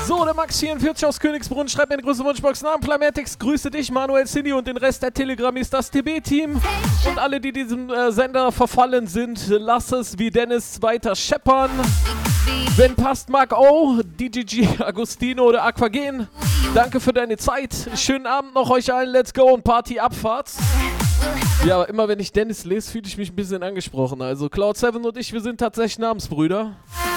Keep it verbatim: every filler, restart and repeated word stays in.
So, der Max vierundvierzig aus Königsbrunn schreibt mir eine große Wunschbox. Namen Plametix, grüße dich, Manuel Cindy und den Rest der Telegramis, das T B-Team. Und alle, die diesem äh, Sender verfallen sind, lass es wie Dennis weiter scheppern. Wenn passt, Mark O, D G G, Agostino oder Aquagen. Danke für deine Zeit. Schönen Abend noch euch allen. Let's go und Party Abfahrt. Ja, aber immer wenn ich Dennis lese, fühle ich mich ein bisschen angesprochen. Also Cloud sieben und ich, wir sind tatsächlich Namensbrüder.